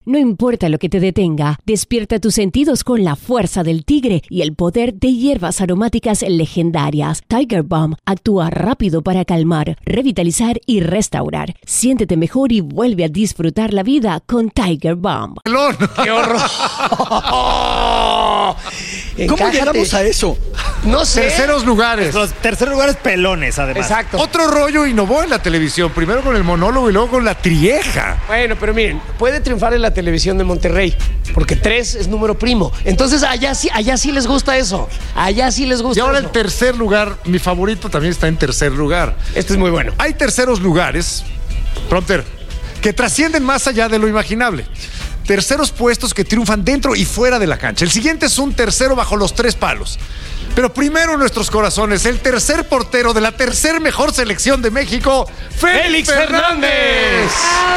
No importa lo que te detenga, despierta tus sentidos con la fuerza del tigre y el poder de hierbas aromáticas legendarias. Tiger Balm actúa rápido para calmar, revitalizar y restaurar. Siéntete mejor y vuelve a disfrutar la vida con Tiger Balm. ¡Qué horror! ¿Cómo llegamos a eso? No sé. Terceros lugares. Los terceros lugares pelones, además. Exacto. Otro rollo innovó en la televisión. Primero con el monólogo y luego con la trieja. Bueno, pero miren, puede triunfar en la televisión de Monterrey, porque 3 es número primo. Entonces allá sí les gusta eso. Allá sí les gusta Y ahora eso. el tercer lugar, mi favorito también está en tercer lugar. Este es muy bueno. Hay terceros lugares, Prompter, que trascienden más allá de lo imaginable. Terceros puestos que triunfan dentro y fuera de la cancha. El siguiente es un tercero bajo los 3 palos. Pero primero en nuestros corazones, el tercer portero de la tercer mejor selección de México, Félix Fernández.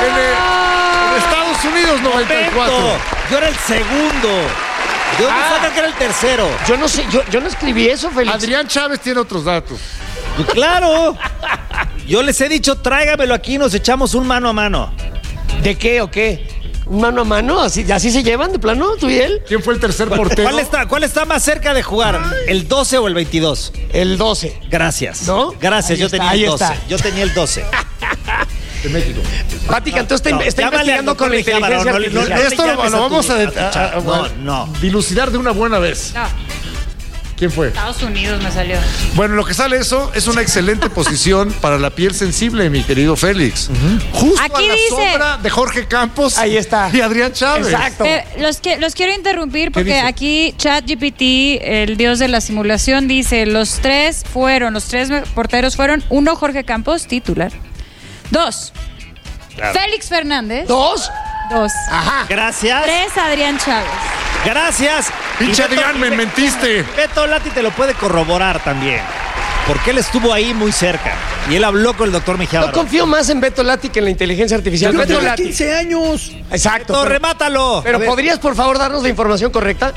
En Estados Unidos, 94. Yo era el segundo. ¿De dónde sacan que era el tercero? Yo no sé, yo no escribí eso, Félix. Adrián Chávez tiene otros datos. Claro. Yo les he dicho, tráigamelo aquí y nos echamos un mano a mano. ¿De qué o qué? ¿Un mano a mano? ¿Así se llevan de plano, tú y él? ¿Quién fue el tercer portero? ¿Cuál está más cerca de jugar? ¿El 12 o el 22? El 12. Gracias. ¿No? Gracias, Ahí yo está, tenía ahí el 12. está. Yo tenía el 12. De México. Pati Cantú está Llámale investigando al con la doctor inteligencia Mejía, no, artificial. Esto lo vamos a No. dilucidar de una buena vez. No, ¿Quién fue? Estados Unidos me salió. Bueno, lo que sale eso es una excelente posición para la piel sensible, mi querido Félix. Justo Aquí a la dice- sombra de Jorge Campos. Ahí está. Y Adrián Chávez. Exacto. Los quiero interrumpir porque dice? aquí ChatGPT, el dios de la simulación, dice los tres porteros fueron: 1, Jorge Campos, titular; 2, Félix Fernández; 2. 2, Ajá. Gracias. 3, Adrián Chávez. Gracias. Pinche Y Beto- Adrián, me mentiste. Beto Lati te lo puede corroborar también. Porque él estuvo ahí muy cerca. Y él habló con el doctor Mejía Yo Barón. confío más en Beto Lati que en la inteligencia artificial. Yo Beto tengo Lati. 15 años. Exacto. Beto, pero- remátalo. Pero A ver. ¿podrías, por favor, darnos la información correcta?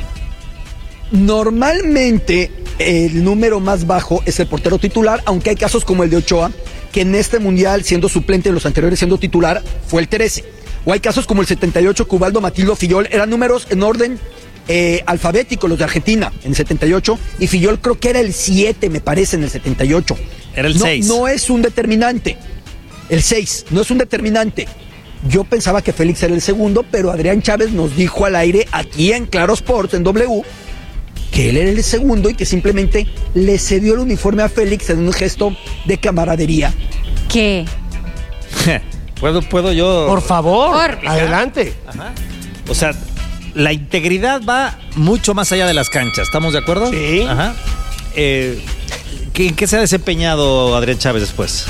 Normalmente el número más bajo es el portero titular, aunque hay casos como el de Ochoa, que en este mundial, siendo suplente, en los anteriores siendo titular, fue el 13. O hay casos como el 78, que Ubaldo Matildo Fillol, eran números en orden alfabético, los de Argentina, en el 78, y Fillol creo que era el 7, me parece, en el 78. Era el 6. No es un determinante. El 6, no es un determinante. Yo pensaba que Félix era el segundo, pero Adrián Chávez nos dijo al aire, aquí en Claro Sports, en W, que él era el segundo y que simplemente le cedió el uniforme a Félix en un gesto de camaradería. ¿Qué? ¿Puedo yo? Por favor. Por- Adelante. O sea, la integridad va mucho más allá de las canchas. ¿Estamos de acuerdo? Sí. Ajá. ¿En qué se ha desempeñado Adrián Chávez después?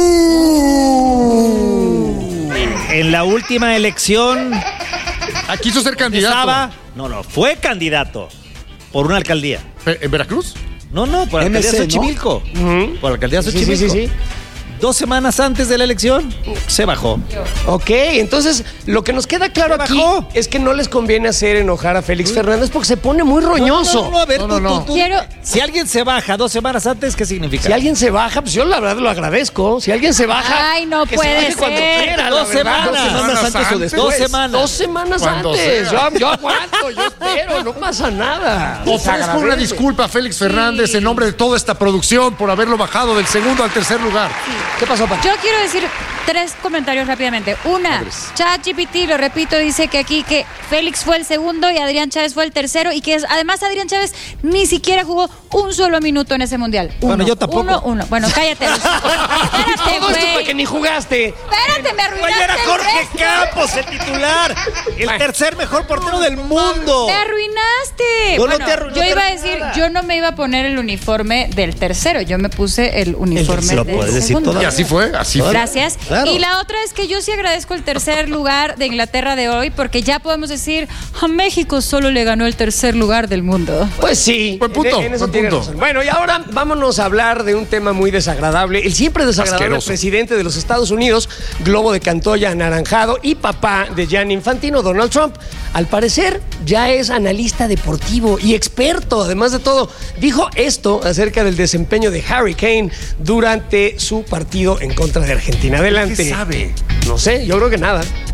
En la última elección Quiso ser candidato. fue candidato por una alcaldía. ¿En Veracruz? No, por la alcaldía de MC, ¿no? Xochimilco. Por la alcaldía de Sí, Xochimilco. sí. 2 semanas antes de la elección se bajó. Ok, entonces lo que nos queda claro ¿Qué aquí bajó? es que no les conviene hacer enojar a Félix Fernández porque se pone muy roñoso. No, a ver, No. tú. Quiero- Si alguien se baja 2 semanas antes, ¿qué significa? Si alguien se baja, pues yo la verdad lo agradezco. Si alguien se baja, Ay, no que puede se baje cuando ser. quiera, la 2 verdad. semanas. 2 semanas antes o después. 2 semanas. 2 semanas Cuando antes. sea. Yo aguanto, yo espero, no pasa nada. Ofrezco una disculpa a Félix Fernández en nombre de toda esta producción por haberlo bajado del segundo al tercer lugar. ¿Qué pasó, Pachi? Yo quiero decir 3 comentarios rápidamente. Una, ChatGPT, lo repito, dice que aquí que Félix fue el segundo y Adrián Chávez fue el tercero y que además Adrián Chávez ni siquiera jugó un solo minuto en ese mundial. Bueno, yo tampoco. Uno. Bueno, cállate. Espérate, Todo esto güey. porque ni jugaste. Espérate, me arruinaste Oye, era el Jorge resto. Campos, el titular. El tercer mejor portero del mundo. Me arruinaste. No, no Bueno, te arruiné, yo no te iba a arruiné decir, nada. yo no me iba a poner el uniforme del tercero, yo me puse el uniforme tercero, del puedes decir segundo. todo. Y así fue, así fue. Gracias. Claro. Y la otra es que yo sí agradezco el tercer lugar de Inglaterra de hoy, porque ya podemos decir, a México solo le ganó el tercer lugar del mundo. Pues sí. Buen punto, En eso buen tiene punto. razón. Bueno, y ahora vámonos a hablar de un tema muy desagradable. El siempre desagradable Asqueroso. presidente de los Estados Unidos, globo de Cantoya anaranjado y papá de Gianni Infantino, Donald Trump. Al parecer ya es analista deportivo y experto, además de todo. Dijo esto acerca del desempeño de Harry Kane durante su partido en contra de Argentina. Adelante. ¿Qué sabe? No sé, yo creo que nada.